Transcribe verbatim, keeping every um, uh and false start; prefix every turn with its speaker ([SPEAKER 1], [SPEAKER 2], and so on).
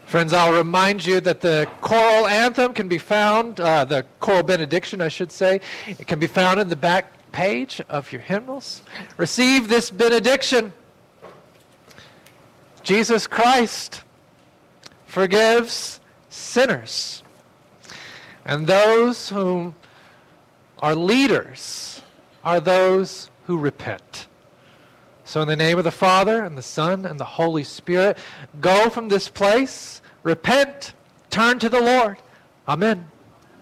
[SPEAKER 1] Friends, I'll remind you that the choral anthem can be found, uh, the choral benediction, I should say, it can be found in the back page of your hymnals. Receive this benediction. Jesus Christ forgives sinners, and those whom are leaders are those who repent. So in the name of the Father, and the Son, and the Holy Spirit, go from this place, repent, turn to the Lord. Amen.